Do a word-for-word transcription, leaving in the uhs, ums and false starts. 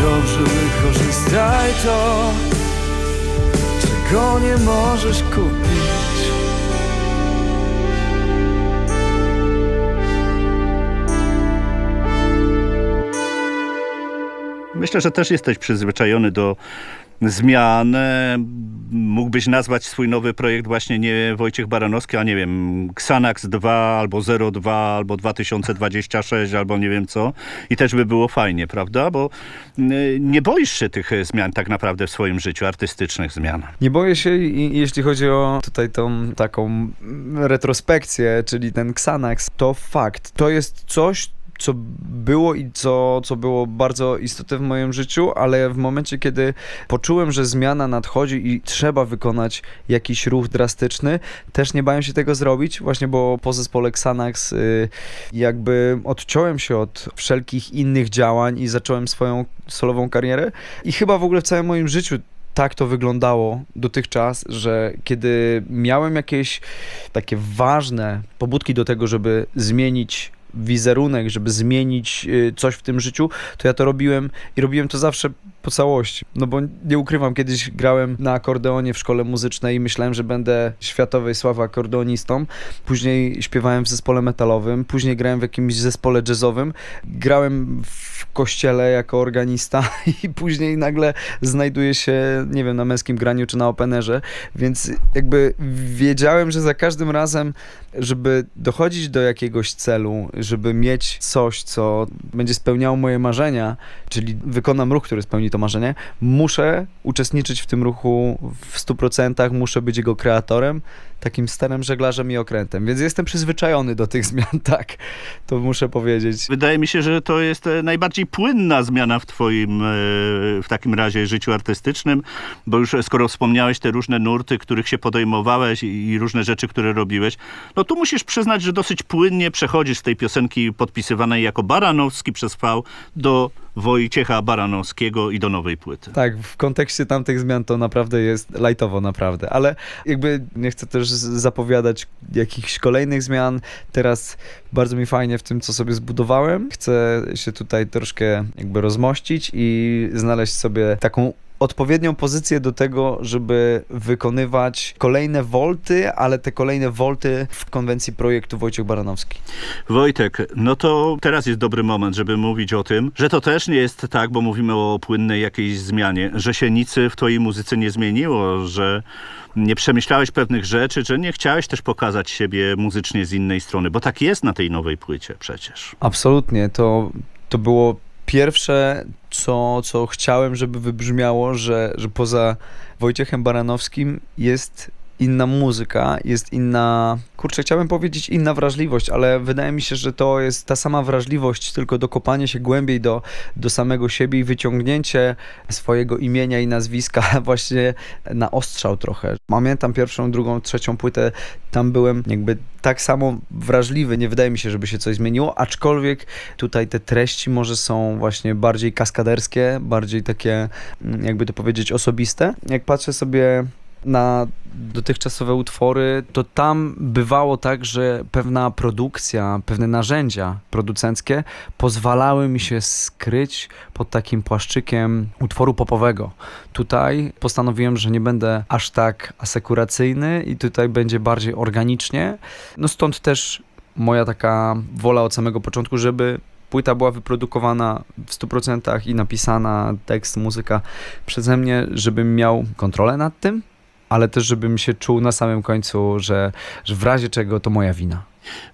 Dobrze, wykorzystaj to, czego nie możesz kupić. Myślę, że też jesteś przyzwyczajony do zmian. Mógłbyś nazwać swój nowy projekt właśnie nie Wojciech Baranowski, a nie wiem, Xanax dwa, albo zero dwa, albo dwa tysiące dwadzieścia sześć, albo nie wiem co. I też by było fajnie, prawda? Bo nie boisz się tych zmian tak naprawdę w swoim życiu, artystycznych zmian. Nie boję się, i jeśli chodzi o tutaj tą taką retrospekcję, czyli ten Xanax, to fakt. To jest coś, co było i co, co było bardzo istotne w moim życiu, ale w momencie, kiedy poczułem, że zmiana nadchodzi i trzeba wykonać jakiś ruch drastyczny, też nie bałem się tego zrobić, właśnie bo po zespole Xanax y, jakby odciąłem się od wszelkich innych działań i zacząłem swoją solową karierę i chyba w ogóle w całym moim życiu tak to wyglądało dotychczas, że kiedy miałem jakieś takie ważne pobudki do tego, żeby zmienić wizerunek, żeby zmienić coś w tym życiu, to ja to robiłem i robiłem to zawsze po całości. No bo nie ukrywam, kiedyś grałem na akordeonie w szkole muzycznej i myślałem, że będę światowej sławy akordeonistą. Później śpiewałem w zespole metalowym, później grałem w jakimś zespole jazzowym, grałem w kościele jako organista i później nagle znajduję się, nie wiem, na męskim graniu czy na openerze, więc jakby wiedziałem, że za każdym razem, żeby dochodzić do jakiegoś celu, żeby mieć coś, co będzie spełniało moje marzenia, czyli wykonam ruch, który spełni to marzenie, muszę uczestniczyć w tym ruchu w stu procentach, muszę być jego kreatorem, takim starym żeglarzem i okrętem, więc jestem przyzwyczajony do tych zmian, tak, to muszę powiedzieć. Wydaje mi się, że to jest najbardziej płynna zmiana w twoim w takim razie życiu artystycznym, bo już skoro wspomniałeś te różne nurty, których się podejmowałeś i różne rzeczy, które robiłeś, no tu musisz przyznać, że dosyć płynnie przechodzisz z tej piosenki podpisywanej jako Baranowski przez V do Wojciecha Baranowskiego i do nowej płyty. Tak, w kontekście tamtych zmian to naprawdę jest lajtowo, naprawdę, ale jakby nie chcę też zapowiadać jakichś kolejnych zmian. Teraz bardzo mi fajnie w tym, co sobie zbudowałem. Chcę się tutaj troszkę jakby rozmościć i znaleźć sobie taką odpowiednią pozycję do tego, żeby wykonywać kolejne wolty, ale te kolejne wolty w konwencji projektu Wojciech Baranowski. Wojtek, no to teraz jest dobry moment, żeby mówić o tym, że to też nie jest tak, bo mówimy o płynnej jakiejś zmianie, że się nic w twojej muzyce nie zmieniło, że nie przemyślałeś pewnych rzeczy, że nie chciałeś też pokazać siebie muzycznie z innej strony, bo tak jest na tej nowej płycie przecież. Absolutnie, to, to było pierwsze, co, co chciałem, żeby wybrzmiało, że, że poza Wojciechem Baranowskim jest inna muzyka, jest inna, kurczę, chciałem powiedzieć inna wrażliwość, ale wydaje mi się, że to jest ta sama wrażliwość, tylko dokopanie się głębiej do, do samego siebie i wyciągnięcie swojego imienia i nazwiska właśnie na ostrzał trochę. Pamiętam pierwszą, drugą, trzecią płytę, tam byłem jakby tak samo wrażliwy, nie wydaje mi się, żeby się coś zmieniło, aczkolwiek tutaj te treści może są właśnie bardziej kaskaderskie, bardziej takie, jakby to powiedzieć, osobiste. Jak patrzę sobie na dotychczasowe utwory, to tam bywało tak, że pewna produkcja, pewne narzędzia producenckie pozwalały mi się skryć pod takim płaszczykiem utworu popowego. Tutaj postanowiłem, że nie będę aż tak asekuracyjny i tutaj będzie bardziej organicznie. No stąd też moja taka wola od samego początku, żeby płyta była wyprodukowana w stu procentach i napisana, tekst, muzyka przeze mnie, żebym miał kontrolę nad tym, ale też żebym się czuł na samym końcu, że, że w razie czego to moja wina.